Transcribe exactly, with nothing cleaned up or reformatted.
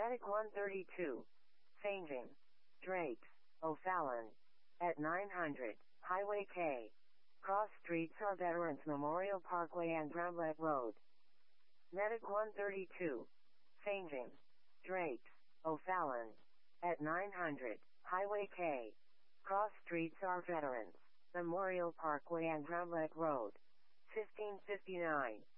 Medic one thirty-two. Changing. Drapes, O'Fallon. At nine hundred, Highway K. Cross streets are Veterans Memorial Parkway and Bramlett Road. Medic one thirty-two. Changing. Drapes, O'Fallon. At nine hundred, Highway K. Cross streets are Veterans Memorial Parkway and Bramlett Road. fifteen fifty-nine.